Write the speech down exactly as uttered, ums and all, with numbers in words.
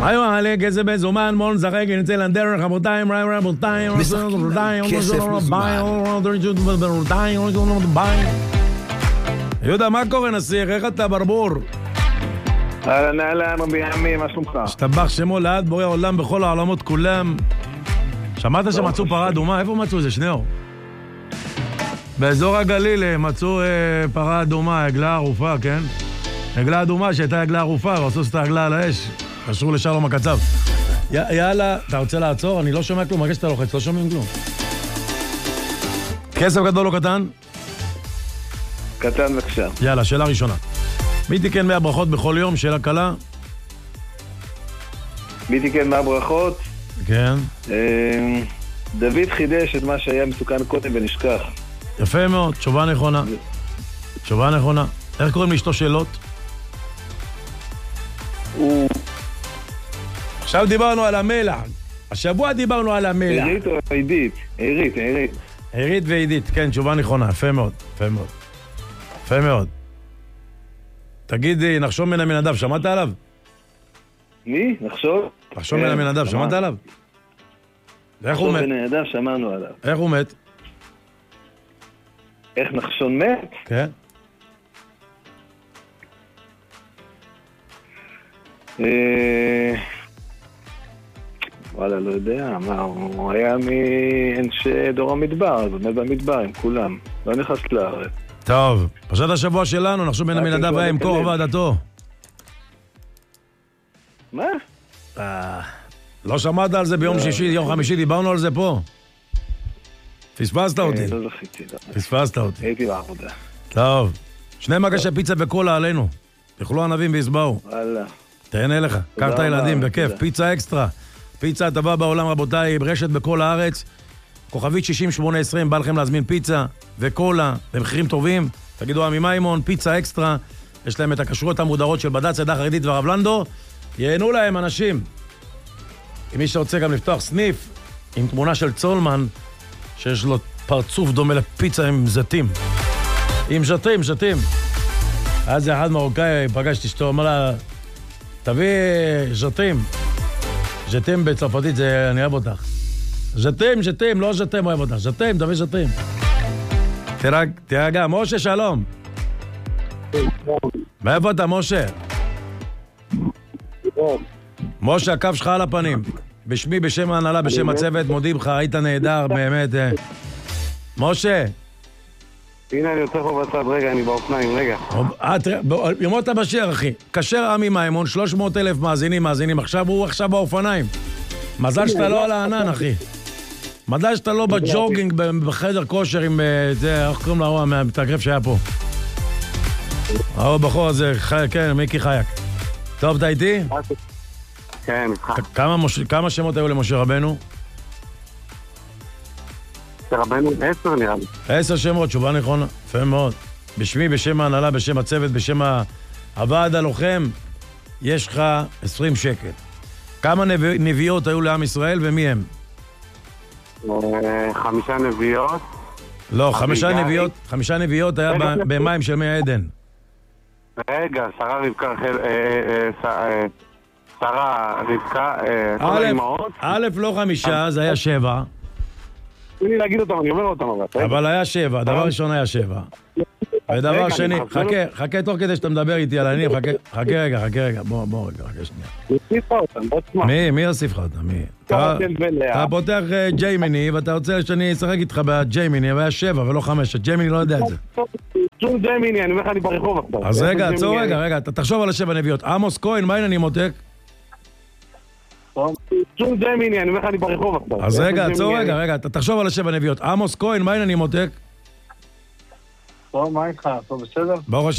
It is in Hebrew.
היו עלי כסף מזומן, מול נשחק, נצא לדרך, רבותיים, רבותיים, משחקים כסף מזומן. יהודה, מה קורה נסיך? איך אתה ברבור? אהלן, אהלן, רבי עמי, מה שלומך? השתבח שמו לעד בורא עולם בכל העולמות כולם. שמעת שמצאו פרה אדומה? איפה מצאו את זה, שניאור? באזור הגליל מצאו אה, פרה אדומה, עגלה ערופה, כן? עגלה אדומה שהייתה עגלה ערופה, ועשו את העגלה על האש. קשרו לשלום הקצב. י, יאללה, אתה רוצה לעצור? אני לא שומע כלום, מרגיש שאתה לוחץ, לא שומעים כלום. כסף גדול או קטן? קטן בבקשה. יאללה, שאלה ראשונה. מי תיקן מאה ברכות בכל יום? שאלה קלה? מי תיקן מאה ברכות? כן. דוד חידש את מה שהיה מסוכן קודם ונשכח. יפה מאוד, תשובה נכונה. תשובה נכונה. איך קוראים לאשתו שאלות? הוא... עכשיו דיברנו על המלח. השבוע דיברנו על המלח. עירית או עידית? עירית, עירית. עירית ועידית, כן, תשובה נכונה. יפה מאוד, יפה מאוד. יפה מאוד. תגידי, נחשון מן המנדב, שמעת עליו? מי? נחשון? נחשון מן המנדב, שמעת עליו? איך הוא מת? נחשון מן המנדב, שמענו עליו. איך הוא מת? איך נחשון מת? כן. וואלה, לא יודע, מה, הוא היה מאנשי דור המדבר, אז הוא מת במדבר עם כולם, לא נכנס לארץ. טוב, פרשת השבוע שלנו, נחשון מן המנדב היה עם קורח ועדתו. מה? לא שמעת על זה ביום שישי, יום חמישי, דיברנו על זה פה. פספסת אותי. לא זכיתי. פספסת אותי. הייתי בעבודה. טוב, שני מגשי פיצה וקולה עלינו. תאכלו ענבים ויסבעו. וואלה. תהנה לך, קח את הילדים, בכיף. פיצה אקסטרה. פיצה הטובה בעולם, רבותיי, ברשת בכל הארץ. כוכבית שישים שמונה עשרים, בא לכם להזמין פיצה וקולה, במחירים טובים. תגידו, עמי מימון, פיצה אקסטרה. יש להם את הכשרויות המודרות של בד"ץ, עדה חרדית והרב לנדו. ייהנו להם, אנשים. אם מי שרוצה גם לפתוח סניף עם תמונה של צולמן, שיש לו פרצוף דומה לפיצה עם זיתים. עם זיתים, זיתים. אז אחד מרוקאי פגשתי אשתו, אמר לה, תביא זיתים. זיתים בצרפתית, זה אני אוהב אותך. זיתים, זיתים, לא זיתים אוהב אותך. זיתים, תביא זיתים. תירגע, משה, שלום. מאיפה אתה, משה? משה, הקו שלך על הפנים. בשמי, בשם ההנהלה, בשם הצוות, מודים לך, היית נהדר, באמת. משה. הנה, אני יוצא פה בצד, רגע, אני באופניים, רגע. ימות הבשיר, אחי. כשר עמי מימון, שלוש מאות אלף מאזינים, מאזינים. עכשיו הוא עכשיו באופניים. מזל שאתה לא על הענן, אחי. מזל שאתה לא בג'וגינג בחדר כושר עם זה, איך קוראים לו, המתאגרף שהיה פה. ההוא בחור הזה, כן, מיקי חייק. טוב, אתה איתי? כן, נבחר. כמה שמות היו למשה רבנו? רבנו עשר נראה לי. עשר שמות, תשובה נכונה. יפה מאוד. בשמי, בשם ההנהלה, בשם הצוות, בשם הוועד הלוחם, יש לך עשרים שקל. כמה נביאות היו לעם ישראל ומי הם? חמישה נביאות. לא, חמישה נביאות, חמישה נביאות היה במים של מי העדן. רגע, שרה רבקה, שרה רבקה, כל האימהות. א', לא חמישה, זה היה שבע. תן לי להגיד אותם, אני אומר אותם. אבל היה שבע, דבר ראשון היה שבע. ודבר שני, חכה, חכה תוך כדי שאתה מדבר איתי על העניינים, חכה רגע, חכה רגע, בוא, בוא רגע, חכה שנייה. יוסיף אותם, בוא תשמע. מי, מי יוסיף לך אותם? מי? אתה פותח ג'יימיני, ואתה רוצה שאני אשחק איתך בג'יימיני, אבל היה שבע ולא חמש, ג'יימיני לא יודע את זה. שום ג'יימיני, אני אומר לך, אני ברחוב עכשיו. אז רגע, עצור רגע, רגע, תחשוב על השבע נביאות. עמוס כהן, מה אני מותק? שום ג'יימיני, אני אומר לך, אני ברחוב עכשיו. אז רגע, עצור רגע, רגע, תחשוב על השבע נביאות. עמוס כהן, מה אני מותק? טוב, מה איתך? טוב, בסדר? ברוך השם.